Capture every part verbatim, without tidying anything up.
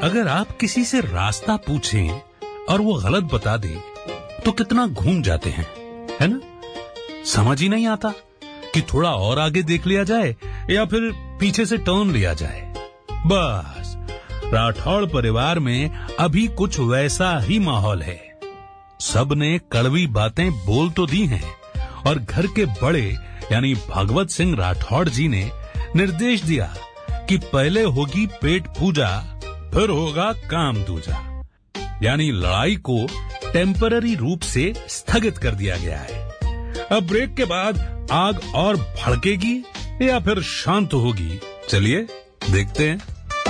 अगर आप किसी से रास्ता पूछें और वो गलत बता दे तो कितना घूम जाते हैं, है ना? समझ ही नहीं आता कि थोड़ा और आगे देख लिया जाए या फिर पीछे से टर्न लिया जाए। बस राठौड़ परिवार में अभी कुछ वैसा ही माहौल है। सब ने कड़वी बातें बोल तो दी हैं और घर के बड़े यानी भागवत सिंह राठौड़ जी ने निर्देश दिया कि पहले होगी पेट पूजा, फिर होगा काम दूजा। यानी लड़ाई को टेम्पररी रूप से स्थगित कर दिया गया है। अब ब्रेक के बाद आग और भड़केगी या फिर शांत होगी, चलिए देखते हैं।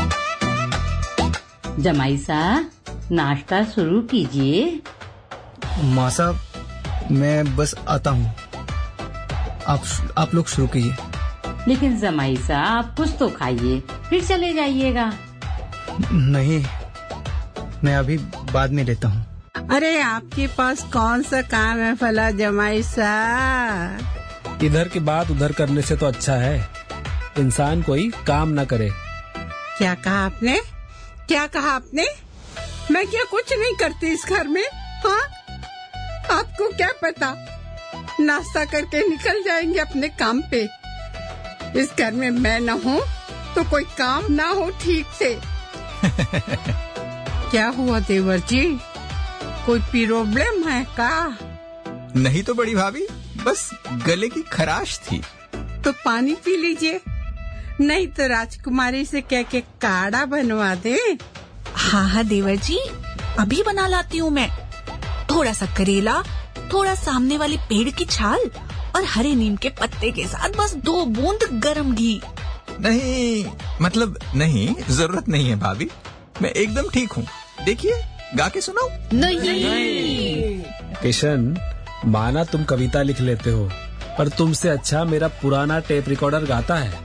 जमाई साहब, नाश्ता शुरू कीजिए। माँ साहब, मैं बस आता हूँ, आप आप लोग शुरू कीजिए। लेकिन जमाई साहब, कुछ तो खाइए, फिर चले जाइएगा। नहीं, मैं अभी बाद में लेता हूँ। अरे आपके पास कौन सा काम है फला जमाई साहब? इधर की बात उधर करने से तो अच्छा है इंसान कोई काम न करे। क्या कहा आपने? क्या कहा आपने? मैं क्या कुछ नहीं करती इस घर में? हाँ, आपको क्या पता, नाश्ता करके निकल जाएंगे अपने काम पे। इस घर में मैं न हूँ तो कोई काम ना हो ठीक से। क्या हुआ देवर जी, कोई प्रॉब्लम है का? नहीं तो बड़ी भाभी, बस गले की खराश थी। तो पानी पी लीजिए, नहीं तो राजकुमारी से कह के काढ़ा बनवा दे। हाँ हाँ देवर जी, अभी बना लाती हूँ मैं। थोड़ा सा करेला, थोड़ा सामने वाले पेड़ की छाल और हरे नीम के पत्ते के साथ बस दो बूंद गरम घी। नहीं, मतलब नहीं, जरूरत नहीं है भाभी, मैं एकदम ठीक हूँ। देखिए, गा के सुनाओ। नहीं। किशन, माना तुम कविता लिख लेते हो, पर तुमसे अच्छा मेरा पुराना टेप रिकॉर्डर गाता है।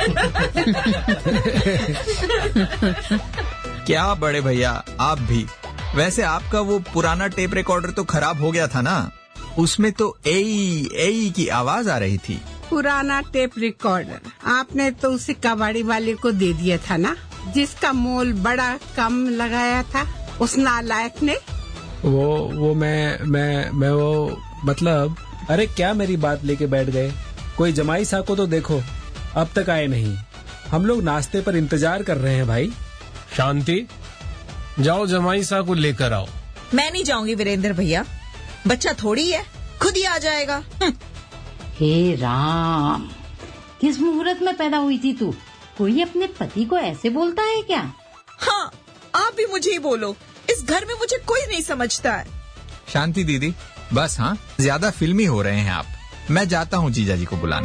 क्या बड़े भैया, आप भी। वैसे आपका वो पुराना टेप रिकॉर्डर तो खराब हो गया था ना, उसमें तो एई एई की आवाज आ रही थी। पुराना टेप रिकॉर्डर आपने तो उसे कबाड़ी वाले को दे दिया था ना, जिसका मोल बड़ा कम लगाया था उस नालायक ने। वो वो मैं मैं मैं वो मतलब, अरे क्या मेरी बात लेके बैठ गए? कोई जमाई साहब को तो देखो, अब तक आए नहीं। हम लोग नाश्ते पर इंतजार कर रहे हैं भाई। शांति, जाओ जमाई साहब को लेकर आओ। मैं नहीं जाऊंगी वीरेंद्र भैया, बच्चा थोड़ी है, खुद ही आ जाएगा। हे राम, किस मुहूर्त में पैदा हुई थी तू? कोई अपने पति को ऐसे बोलता है क्या? हाँ, आप भी मुझे ही बोलो, इस घर में मुझे कोई नहीं समझता है। शांति दीदी, बस हाँ, ज्यादा फिल्मी हो रहे हैं आप। मैं जाता हूँ जीजा जी को बुलाने।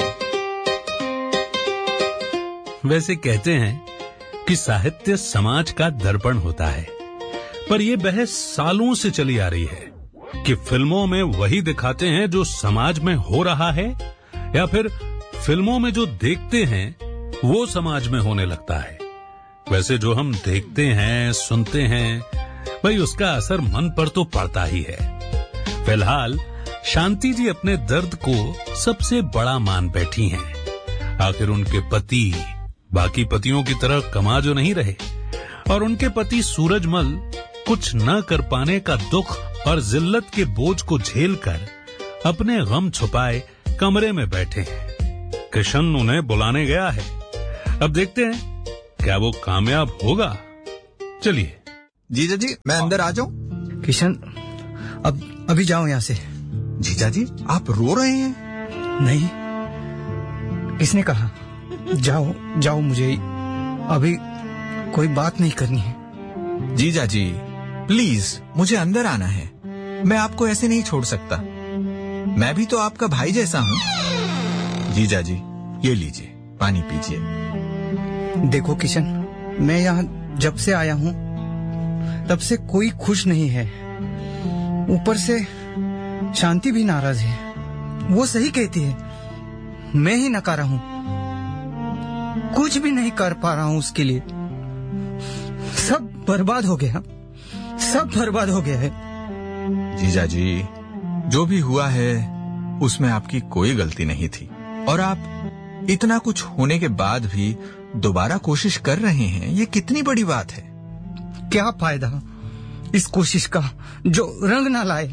वैसे कहते हैं कि साहित्य समाज का दर्पण होता है, पर यह बहस सालों से चली आ रही है कि फिल्मों में वही दिखाते हैं जो समाज में हो रहा है, या फिर फिल्मों में जो देखते हैं वो समाज में होने लगता है। वैसे जो हम देखते हैं, सुनते हैं, भाई उसका असर मन पर तो पड़ता ही है। फिलहाल शांति जी अपने दर्द को सबसे बड़ा मान बैठी हैं। आखिर उनके पति बाकी पतियों की तरह कमा जो नहीं रहे, और उनके पति सूरजमल कुछ न कर पाने का दुख और जिल्लत के बोझ को झेलकर अपने गम छुपाए कमरे में बैठे हैं। किशन उन्हें बुलाने गया है, अब देखते हैं क्या वो कामयाब होगा। चलिए जीजा जी, मैं अंदर आ जाऊं? किशन, अब अभी जाओ यहाँ से। जीजा जी, आप रो रहे हैं? नहीं, किसने कहा? जाओ जाओ, मुझे अभी कोई बात नहीं करनी है। जीजा जी प्लीज, मुझे अंदर आना है, मैं आपको ऐसे नहीं छोड़ सकता। मैं भी तो आपका भाई जैसा हूँ। जीजा जी, ये लीजिए, पानी पीजिए। देखो किशन, मैं यहाँ जब से आया हूँ तब से कोई खुश नहीं है। ऊपर से शांति भी नाराज है। वो सही कहती है, मैं ही नकारा हूँ, कुछ भी नहीं कर पा रहा हूँ उसके लिए। सब बर्बाद हो गया, सब बर्बाद हो गया है। जीजा जी, जो भी हुआ है उसमें आपकी कोई गलती नहीं थी, और आप इतना कुछ होने के बाद भी दोबारा कोशिश कर रहे हैं, ये कितनी बड़ी बात है। क्या फायदा इस कोशिश का जो रंग ना लाए।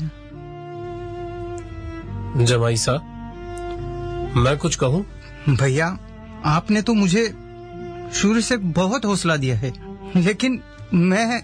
जमाई सा, मैं कुछ कहूँ? भैया, आपने तो मुझे शुरू से बहुत हौसला दिया है, लेकिन मैं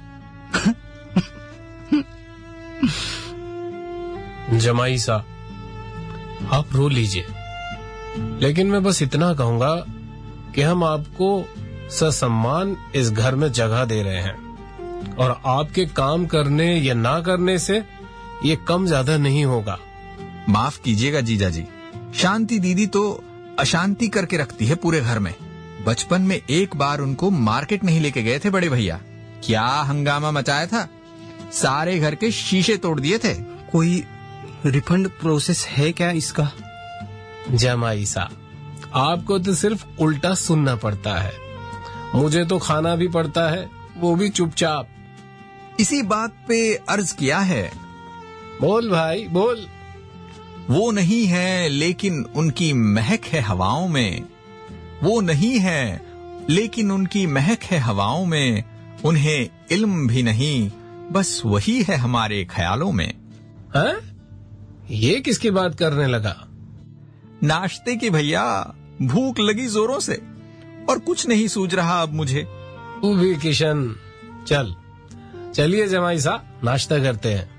जमाई सा, आप रो लीजिए, लेकिन मैं बस इतना कहूंगा कि हम आपको ससम्मान इस घर में जगह दे रहे हैं और आपके काम करने या ना करने से ये कम ज्यादा नहीं होगा। माफ कीजिएगा जीजा जी, शांति दीदी तो अशांति करके रखती है पूरे घर में। बचपन में एक बार उनको मार्केट नहीं लेके गए थे बड़े भैया, क्या हंगामा मचाया था, सारे घर के शीशे तोड़ दिए थे। कोई रिफंड प्रोसेस है क्या इसका? जमाई सा, आपको तो सिर्फ उल्टा सुनना पड़ता है, मुझे तो खाना भी पड़ता है, वो भी चुपचाप। इसी बात पे अर्ज किया है। बोल भाई बोल। वो नहीं है लेकिन उनकी महक है हवाओं में, वो नहीं है लेकिन उनकी महक है हवाओं में, उन्हें इल्म भी नहीं, बस वही है हमारे ख्यालों में। हाँ? ये किसकी बात करने लगा? नाश्ते की भैया, भूख लगी जोरों से और कुछ नहीं सूझ रहा अब मुझे। तू भी किशन, चल चलिए जमाई सा, नाश्ता करते हैं।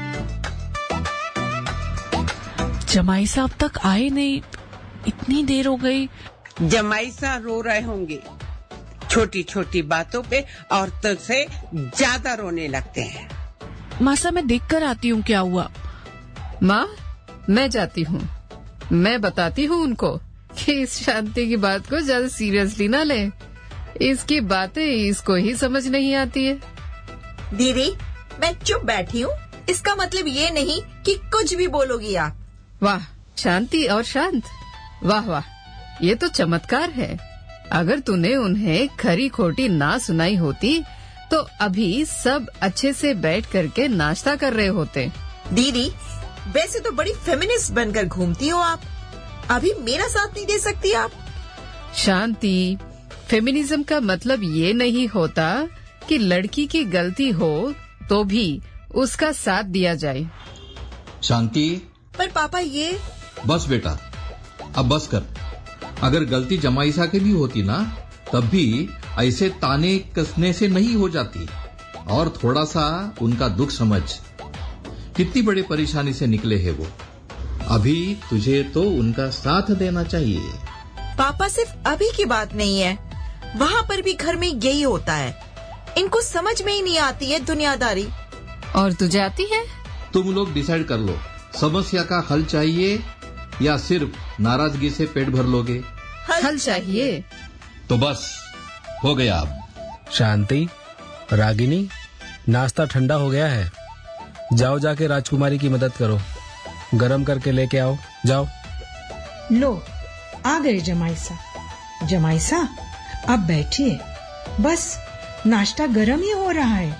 जमाई साहब तक आए नहीं, इतनी देर हो गई। जमाई सा रो रहे होंगे, छोटी छोटी बातों पे औरतों से ज्यादा रोने लगते हैं। मासा, मैं देख कर आती हूँ क्या हुआ। माँ, मैं जाती हूँ, मैं बताती हूँ उनको कि इस शांति की बात को ज्यादा सीरियसली ना ले, इसकी बातें इसको ही समझ नहीं आती है। दीदी, मैं चुप बैठी हूँ, इसका मतलब ये नहीं कि कुछ भी बोलोगी आप। वाह, शांति और शांत, वाह वाह, ये तो चमत्कार है। अगर तूने उन्हें खरी खोटी ना सुनाई होती तो अभी सब अच्छे से बैठ करके नाश्ता कर रहे होते। दीदी, वैसे तो बड़ी फेमिनिस्ट बनकर घूमती हो आप, अभी मेरा साथ नहीं दे सकती आप? शांति, फेमिनिज्म का मतलब ये नहीं होता कि लड़की की गलती हो तो भी उसका साथ दिया जाए। शांति, पर पापा ये। बस बेटा, अब बस कर। अगर गलती जमाईसा की भी होती ना, तब भी ऐसे ताने कसने से नहीं हो जाती। और थोड़ा सा उनका दुख समझ, कितनी बड़ी परेशानी से निकले हैं वो। अभी तुझे तो उनका साथ देना चाहिए। पापा, सिर्फ अभी की बात नहीं है, वहाँ पर भी घर में यही होता है, इनको समझ में ही नहीं आती है दुनियादारी। और तुझे आती है? तुम लोग डिसाइड कर लो, समस्या का हल चाहिए या सिर्फ नाराजगी से पेट भर लोगे? हल चाहिए। तो बस हो गया। अब शांति, रागिनी, नाश्ता ठंडा हो गया है, जाओ जाके राजकुमारी की मदद करो, गरम करके लेके आओ, जाओ। लो, आ गए जमाईसा। जमाईसा, अब बैठिए, बस नाश्ता गरम ही हो रहा है।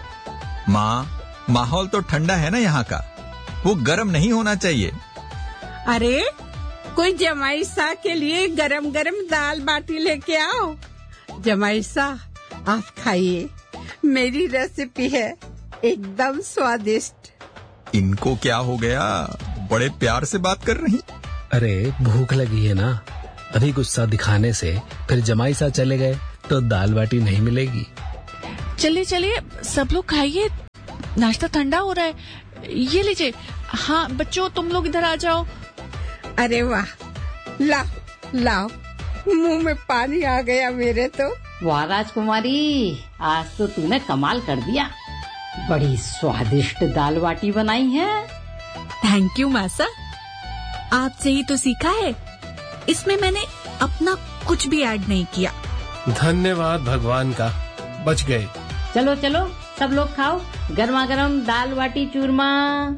माँ, माहौल तो ठंडा है ना यहाँ का, वो गरम नहीं होना चाहिए। अरे, कोई जमाईसा के लिए गरम गरम दाल बाटी लेके आओ। जमाईसा, आप खाइए, मेरी रेसिपी है, एकदम स्वादिष्ट। इनको क्या हो गया, बड़े प्यार से बात कर रही। अरे भूख लगी है ना, अभी गुस्सा दिखाने से फिर जमाई सा चले गए तो दाल बाटी नहीं मिलेगी। चलिए चलिए, सब लोग खाइए, नाश्ता ठंडा हो रहा है, ये लीजिए। हाँ बच्चों, तुम लोग इधर आ जाओ। अरे वाह, लाओ लाओ, मुंह में पानी आ गया मेरे तो। वाह राजकुमारी, आज तो तूने कमाल कर दिया, बड़ी स्वादिष्ट दाल बाटी बनाई है। थैंक यू मासा, आपसे ही तो सीखा है, इसमें मैंने अपना कुछ भी ऐड नहीं किया। धन्यवाद भगवान का, बच गए। चलो चलो, सब लोग खाओ गर्मा गर्म दाल बाटी चूरमा।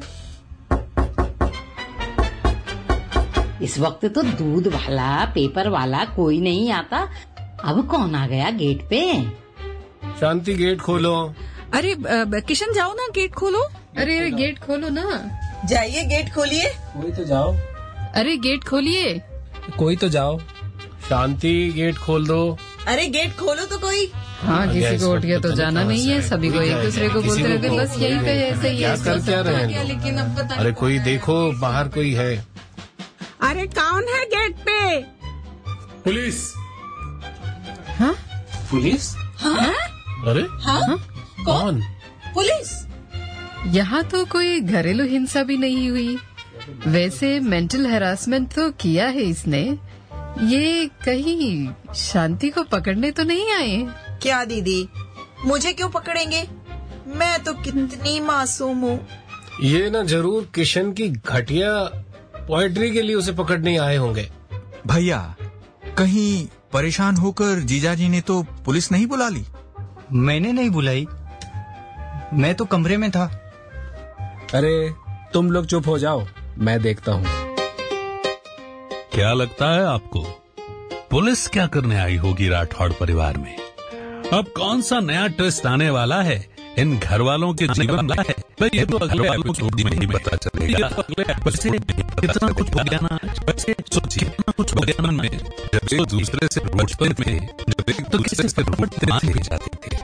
इस वक्त तो दूध वाला, पेपर वाला कोई नहीं आता, अब कौन आ गया गेट पे? शांति, गेट खोलो। अरे किशन, जाओ ना, गेट खोलो। अरे अरे गेट खोलो ना। जाइए, गेट खोलिए। कोई तो जाओ। अरे गेट खोलिए। कोई तो जाओ। शांति, गेट खोल दो। अरे गेट खोलो तो कोई। हाँ, किसी को उठ गया तो जाना नहीं है, सभी को एक दूसरे को बोलते रहते, बस यही पे ऐसे ही क्या है। कर क्या रहे हैं लेकिन अब पता अरे कोई देखो, बाहर कोई है। अरे कौन है गेट पे? पुलिस। हाँ? पुलिस? हाँ? अरे हाँ? कौन? पुलिस? यहाँ तो कोई घरेलू हिंसा भी नहीं हुई। वैसे मेंटल हैरासमेंट तो किया है इसने। ये कहीं शांति को पकड़ने तो नहीं आए? क्या दीदी, मुझे क्यों पकड़ेंगे? मैं तो कितनी मासूम हूँ। ये ना जरूर किशन की घटिया पोएट्री के लिए उसे पकड़ने आए होंगे। भैया, कहीं परेशान होकर जीजाजी ने तो पुलिस नहीं बुला ली? मैंने नहीं बुलाई, मैं तो कमरे में था। अरे तुम लोग चुप हो जाओ, मैं देखता हूँ। क्या लगता है आपको, पुलिस क्या करने आई होगी राठौड़ परिवार में? अब कौन सा नया ट्विस्ट आने वाला है इन घर वालों के जीवन में? है ये तो अगले एपिसोड में ही पता चलेगा। वैसे कितना कुछ हो गया ना, वैसे सोचिए कितना कुछ हो गया ना। जब एक दूसरे से बचपन में जब एक दूसरे से मान ले जाते थे,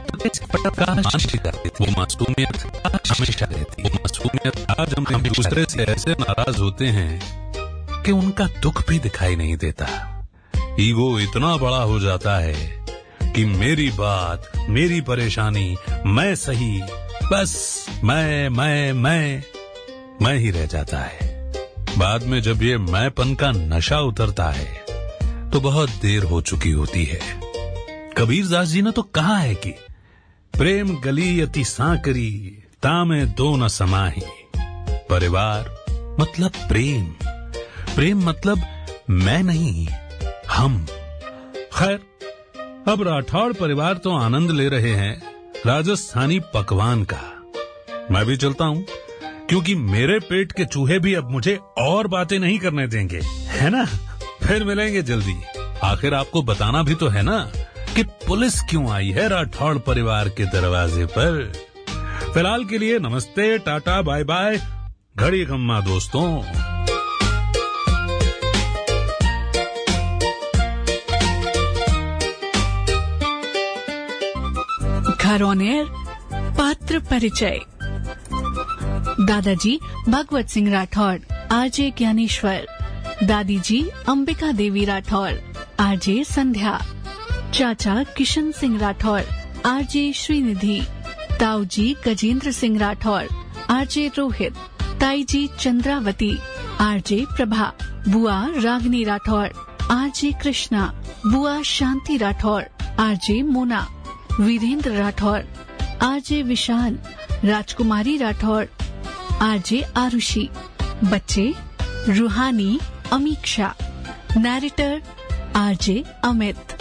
वो मासूमियत हमेशा रहती। वो मासूमियत आज हम एक दूसरे से ऐसे नाराज होते हैं कि उनका दुख भी दिखाई नहीं देता। ईगो इतना बड़ा हो जाता है कि मेरी बात, मेरी परेशानी, मैं सही, बस मैं मैं मैं मैं ही रह जाता है। बाद में जब ये मैंपन का नशा उतरता है तो बहुत देर हो चुकी होती है। कबीरदास जी ने तो कहा है कि प्रेम गली अति सांकरी, तामे दो न समाही। परिवार मतलब प्रेम, प्रेम मतलब मैं नहीं, हम। खैर, अब राठौड़ परिवार तो आनंद ले रहे हैं राजस्थानी पकवान का। मैं भी चलता हूँ, क्योंकि मेरे पेट के चूहे भी अब मुझे और बातें नहीं करने देंगे, है ना? फिर मिलेंगे जल्दी। आखिर आपको बताना भी तो है ना कि पुलिस क्यों आई है राठौड़ परिवार के दरवाजे पर। फिलहाल के लिए नमस्ते, टाटा, बाय बाय, घड़ी खम्मा दोस्तों। घर ऑन एयर पात्र परिचय। दादाजी भगवत सिंह राठौड़, आरजे ज्ञानेश्वर। दादी जी अंबिका देवी राठौड़, आरजे संध्या। चाचा किशन सिंह राठौड़, आरजे श्रीनिधि। ताऊ जी गजेंद्र सिंह राठौड़, आरजे रोहित। ताई जी चंद्रावती, आरजे प्रभा। बुआ रागिनी राठौड़, आरजे कृष्णा। बुआ शांति राठौड़, आरजे मोना। वीरेंद्र राठौड़, आरजे विशाल। राजकुमारी राठौड़, आरजे आरुषि। बच्चे रूहानी, अमीक्षा। Narrator RJ Amit.